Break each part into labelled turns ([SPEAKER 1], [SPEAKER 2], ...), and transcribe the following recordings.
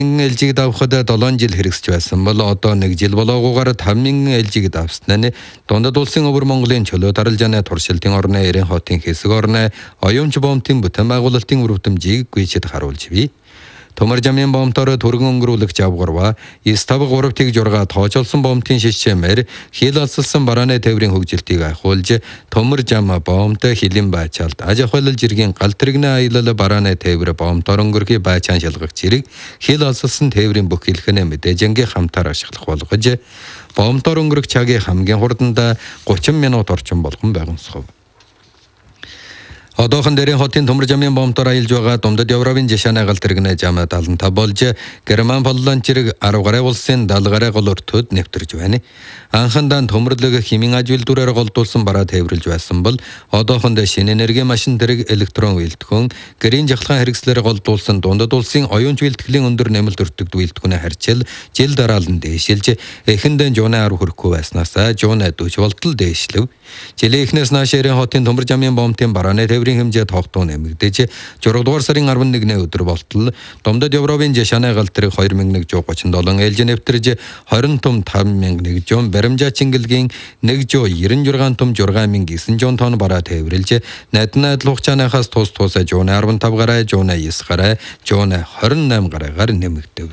[SPEAKER 1] LG-г давхад 7 жил хэрэгсэж байсан бол одоо 1 жил болоогүйгээр 5,000 LG-г давснаа дундад улсын өвөр Монголын чөлөө даралжааны туршилтын орны Эрен хотын хэсэг орны оюумч бомтын бүтээн байгуулалтын үрвдэмжийг гүйцэд харуулж бий. Төмөр жамын бомтоор түргэн өнгөрүүлэгч авгарва 9-5-3-6 тоочолсон бомтын шишмээр хил алсалсан барааны тээврийн хөгжилтийг ахиулж төмөр жам бомт хилийн байчаалт аж ахуйлал жиргийн гал тэрэгний аялал барааны тээвэр бомтоор өнгөрхий байчаан шалгах зэрэг хил алсалсан тээврийн бүх хэлхэнэ мэдээжингийн хамтаар ашиглах болгож бомтоор өнгөрөх цагийн хамгийн хурданд 30 минут орчим болгон байгансав. Одоохон дээрийн хотын төмөр жамын бомтоор аялж байгаа дундад Европын жишааны гал тэрэгний жам 75 болж Герман Полланд зэрэг 10 гаруй улсын 70 гаруй гол өртөд нэвтэрж байна. Анхандаа төмөрлөг химийн аж үйлдвэрээр голдуулсан бараа тээвэрлж байсан бол одоохонд шинэ энерги машин тэрэг электрон үйлдвэрхэн гэрийн жахлахын хэрэгслээр голдуулсан дундад улсын оюунч үйлдвэрлэлийн өндөр нэмэлт өртөгд үйлдвэрнээ харьцал жил дараалан дээшилж эхэндээ жууны 10 хүрэхгүй байснаас жууны 40 болтол дээшлэв. Жилийн эхнээс нааш Эрен хотын төмөр жамын бомтын барааны тээврийн хэмжээ тогтвол нэмэгдэж 6 дугаар сарын 11-ний өдөр болтол дундад Европын жишааны гал тэрэг 2137 ээлж нэвтэрж 20 том 5,100 жуун баримжаа чингэлгийн 196 том 6,900 тонн бараа тээвэрлж найдны адил хугацааныхаас тус жууны 15 гаруй жууны 9 гаруй жууны 28 гаруйгаар нэмэгдэв.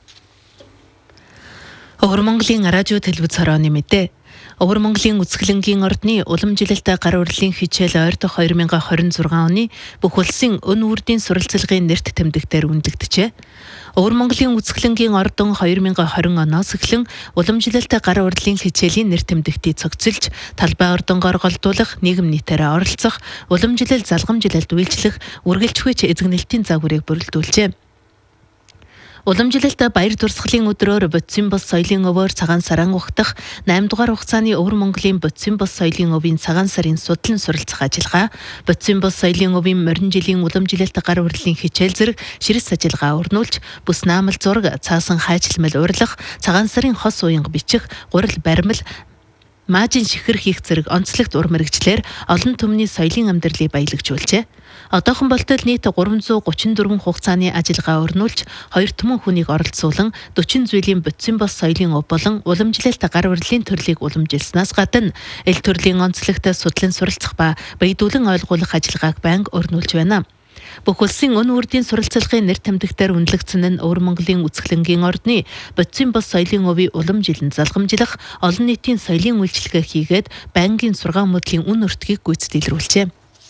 [SPEAKER 2] Өвөр Монголын радио телевиз хорооны мэдээ. Өвөр Монголын үсгэлэнгийн ордны уламжилалт гар урлагийн хичээл ойр дох 2026 оны бүх улсын өн үрдийн суралцлагын нэрт тэмдэгтээр үнэлэгдэжээ. Өвөр Монголын үсгэлэнгийн ордон 2020 оноос эхлэн уламжилалт гар урлагийн хичээлийн нэрт тэмдэгтийг цогцолж, талбай ордонгоор голдуулах, нийгэм нийтээрээ оролцох, уламжилал залгамжилалд үйлчлэх, үргэлжлүүлж эзэгнэлтийн загварыг бүрэлдүүлжээ. Уламжилалт баяр дурсгалын өдрөөр бодисын бос соёлын өвөөр цагаан саран ухтах 8 дугаар хугацааны Өвөр Монголын бодисын бос соёлын өвийн цагаан сарын судлан суралцах ажиллагаа, бодисын бос соёлын өвийн морин жилийн уламжилалт гар урлагийн хичээл зэрэг ширээс ажиллагаа өрнүүлж, бүс наамал зураг, цаасан хайчилмал урилах, цагаан сарын хос уянга бичих, гурил баримл, маажин шихэр хийх зэрэг онцлогт ур мэрэгчлэр олон түмний соёлын амьдралыг баялагжуулжээ. Одоохон болтол нийт 334 хугацааны ажиллагаа өрнүүлж 2 түмэн хүнийг оролцуулан 40 зүйлийн бодисын бос соёлын өв болон уламжилалт гар урлагийн төрлийг уламжилснаас гадна эл төрлийн онцлогтой судлан суралцах ба баядуулан ойлгуулах ажиллагааг байнга өрнүүлж байна. Бүх улсын өн үрдийн суралцлагын нэр тэмдэгтээр үнэлэгдсэн нь Өвөр Монголын үсгэлэнгийн ордны бодисын бос соёлын өвийн уламжилан залгамжлах, олон нийтийн соёлын үйлчилгээ хийгээд байнгын сургаан мөдлийн үн өртгийг гүйцэтгэлрүүлжээ.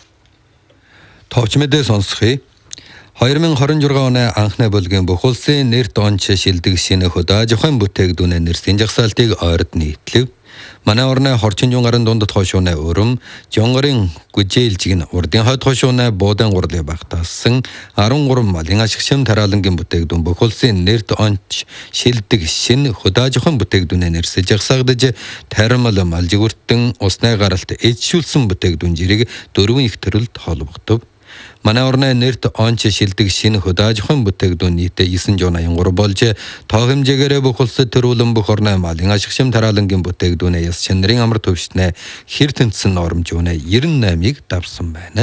[SPEAKER 1] Товч мэдээ сонсхий. 2026 оны анхны бүлгийн бүх улсын нэрт онч шилдэг шинэ хөдөө аж ахуйн бүтээгдэхүүн нэрсийн жагсаалтыг ойрд нийтлэв. Манай орны хорчин жунгарын дундад хошууны өрөм, жунгарын гүжээлжиг нь урдын хойд хошууны буудан гурлыг багтаасан 13 малын ашигшим тараалангийн бүтээгдэхүүн бүх улсын нэрт онч шилдэг шинэ хөдөө аж ахуйн бүтээгдэхүүн нэрсэж жагсаагдаж таримал мал жигүртэн усны гаралт эзшүүлсэн бүтээгдэхүүн жирийг 4 их төрөлд холбогдов. Манай орны нэрт онч шилдэг шинэ хөдөө аж ахуйн бүтээгдэхүүн нийтээ 983 болж тоо хэмжээгээр бүх улсад төрүүлэн бүх орны малын ашигшим тараалангийн бүтээгдэхүүнээ яс чанарын амар төвшнээ хэр тэнцсэн нормжууны 98-ыг давсан байна.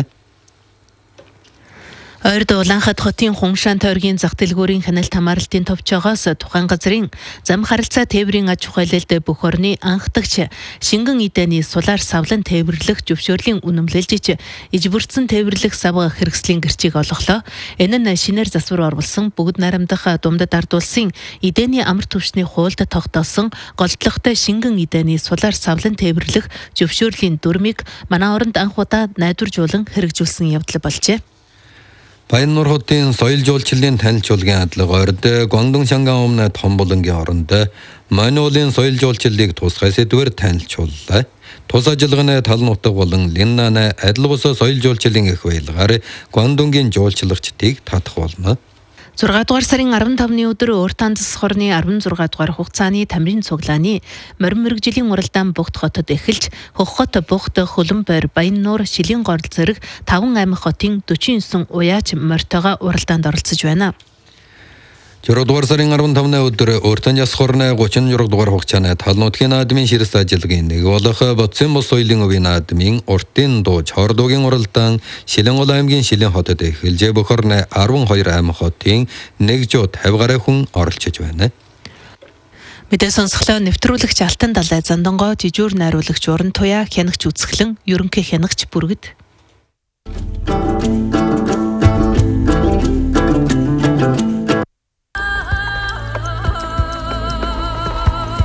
[SPEAKER 1] Ойрд Улаанхад хотын Хуншаан тойргийн зах дэлгүүрийн хяналт хамааралтын товчоогоос тухайн газрын зам харилцаа тээврийн аж ахуйлалд бүх орны анхдагч шингэн эдэний сулаар савлан тээвэрлэх зөвшөөрлийн үнэмлэлж ижбүрцэн тээвэрлэх сав хэрэгслийн гэрчийг олголоо. Энэ нь шинээр засвар оруулсан бүгд найрамдах думдад ард улсын эдэний амар түвшний хуульд тогтоосон голдлогтой шингэн эдэний сулаар савлан тээвэрлэх зөвшөөрлийн дүрмийг манай оронд анх удаа найдваржуулан хэрэгжүүлсэн явдал болжээ. Баяннуур хотын соёл жуулчлалын танилцуулгын хадлага ойрд Гуандун Шанган өмнө том булангийн оронд Мануулын соёл жуулчлалыг тусгай сэдвээр танилцууллаа. Тус ажиллагааны тал нутаг болон Линнаны адил бус соёл жуулчлалын их баялгаар Гуандунгийн жуулчлагчдыг татах болно. 6 дугаар сарын 15-ны өдөр Өөртан засах хорны 16 дугаар хугацааны тамирын цуглааны морин мэрэгжлийн уралдаан Бугт хотод эхэлж Хөх хот, Бугт, Хөлбөмбөр, Баяннуур, Шилийн горол зэрэг 5 аймаг хотын 49 уяач морьтойгоо уралдаанд оролцож байна.
[SPEAKER 3] 6 дугаар сарын 15-ны өдөр Өртөн яс хорны 36 дугаар хугацааны талнуудын наадмын ширс ажиллагийн нэг болох Боцсон бос соёлын өвийн наадмын уртын дууж хордуугийн уралдаан Шилэнгол аймгийн Шилэн хотод эхэлж бохорны 12 аймаг хотын 150 гаруй хүн оролцож байна.
[SPEAKER 2] Мэдээ сонсголоо нэвтрүүлэгч Алтан далай Зандонгоо жижүүр найруулагч Уран Туяа хянагч үзэсгэлэн ерөнхий хянагч Бүргэд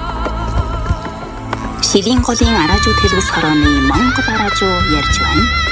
[SPEAKER 4] Шилэн голын аражуу телевиз хорооны Монгол аражуу ярьж байна.